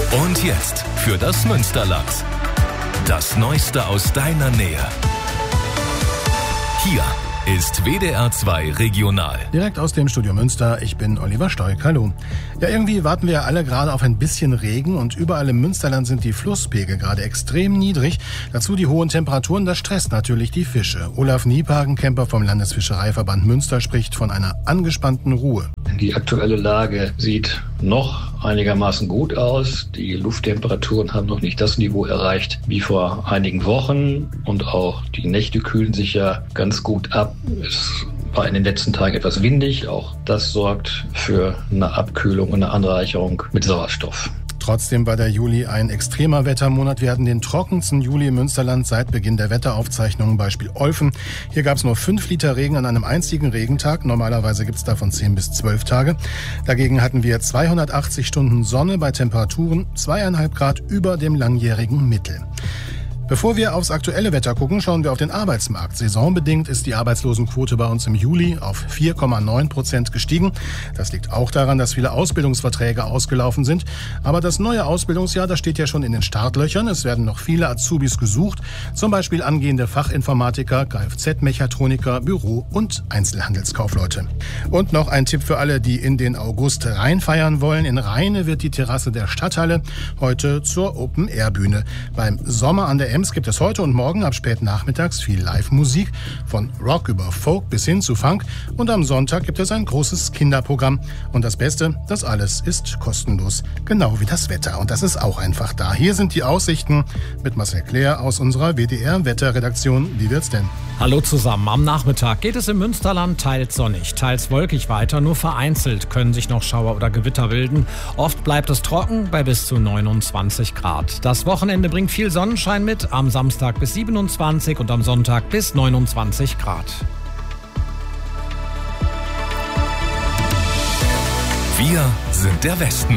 Und jetzt für das Münsterland. Das Neueste aus deiner Nähe. Hier ist WDR 2 Regional. Direkt aus dem Studio Münster, ich bin Oliver Stoik, hallo. Ja, irgendwie warten wir alle gerade auf ein bisschen Regen und überall im Münsterland sind die Flusspegel gerade extrem niedrig. Dazu die hohen Temperaturen, das stresst natürlich die Fische. Olaf Niepagen-Kemper vom Landesfischereiverband Münster spricht von einer angespannten Ruhe. Die aktuelle Lage sieht noch einigermaßen gut aus. Die Lufttemperaturen haben noch nicht das Niveau erreicht wie vor einigen Wochen und auch die Nächte kühlen sich ja ganz gut ab. Es war in den letzten Tagen etwas windig. Auch das sorgt für eine Abkühlung und eine Anreicherung mit Sauerstoff. Trotzdem war der Juli ein extremer Wettermonat. Wir hatten den trockensten Juli im Münsterland seit Beginn der Wetteraufzeichnungen, Beispiel Olfen. Hier gab es nur 5 Liter Regen an einem einzigen Regentag. Normalerweise gibt es davon 10 bis 12 Tage. Dagegen hatten wir 280 Stunden Sonne bei Temperaturen 2,5 Grad über dem langjährigen Mittel. Bevor wir aufs aktuelle Wetter gucken, schauen wir auf den Arbeitsmarkt. Saisonbedingt ist die Arbeitslosenquote bei uns im Juli auf 4,9% gestiegen. Das liegt auch daran, dass viele Ausbildungsverträge ausgelaufen sind. Aber das neue Ausbildungsjahr, das steht ja schon in den Startlöchern. Es werden noch viele Azubis gesucht, zum Beispiel angehende Fachinformatiker, Kfz-Mechatroniker, Büro- und Einzelhandelskaufleute. Und noch ein Tipp für alle, die in den August reinfeiern wollen. In Rheine wird die Terrasse der Stadthalle heute zur Open-Air-Bühne. Beim Sommer an der gibt es heute und morgen ab spät nachmittags viel Live-Musik, von Rock über Folk bis hin zu Funk. Und am Sonntag gibt es ein großes Kinderprogramm. Und das Beste, das alles ist kostenlos, genau wie das Wetter. Und das ist auch einfach da. Hier sind die Aussichten mit Marcel Claire aus unserer WDR-Wetterredaktion. Wie wird's denn? Hallo zusammen. Am Nachmittag geht es im Münsterland teils sonnig, teils wolkig weiter. Nur vereinzelt können sich noch Schauer oder Gewitter bilden. Oft bleibt es trocken bei bis zu 29 Grad. Das Wochenende bringt viel Sonnenschein mit. Am Samstag bis 27 und am Sonntag bis 29 Grad. Wir sind der Westen.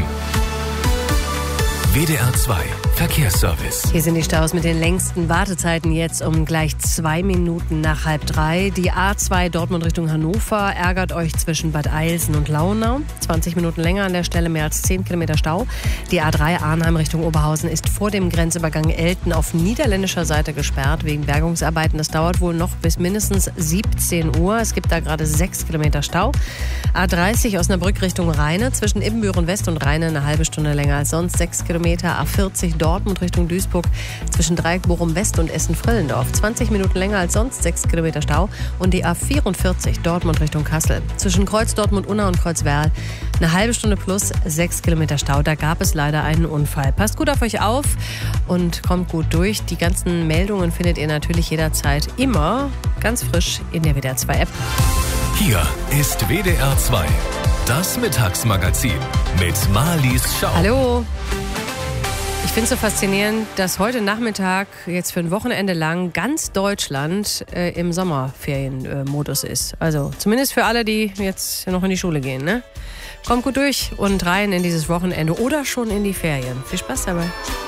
WDR 2 Verkehrsservice. Hier sind die Staus mit den längsten Wartezeiten jetzt um gleich 2 Minuten nach 2:30. Die A2 Dortmund Richtung Hannover ärgert euch zwischen Bad Eilsen und Launau. 20 Minuten länger an der Stelle, mehr als 10 Kilometer Stau. Die A3 Arnheim Richtung Oberhausen ist vor dem Grenzübergang Elten auf niederländischer Seite gesperrt wegen Bergungsarbeiten. Das dauert wohl noch bis mindestens 17 Uhr. Es gibt da gerade 6 Kilometer Stau. A30 Osnabrück Richtung Rheine zwischen Ibbenbüren West und Rheine eine halbe Stunde länger als sonst, 6 Kilometer. A40 Dortmund Richtung Duisburg zwischen Dreieckbochum West und Essen-Frillendorf. 20 Minuten länger als sonst, 6 Kilometer Stau. Und die A44 Dortmund Richtung Kassel. Zwischen Kreuz Dortmund-Unna und Kreuz-Werl eine halbe Stunde plus 6 Kilometer Stau. Da gab es leider einen Unfall. Passt gut auf euch auf und kommt gut durch. Die ganzen Meldungen findet ihr natürlich jederzeit immer ganz frisch in der WDR 2 App. Hier ist WDR 2, das Mittagsmagazin mit Marlies Schau. Hallo. Ich finde es so faszinierend, dass heute Nachmittag jetzt für ein Wochenende lang ganz Deutschland im Sommerferienmodus ist. Also zumindest für alle, die jetzt noch in die Schule gehen, ne? Kommt gut durch und rein in dieses Wochenende oder schon in die Ferien. Viel Spaß dabei.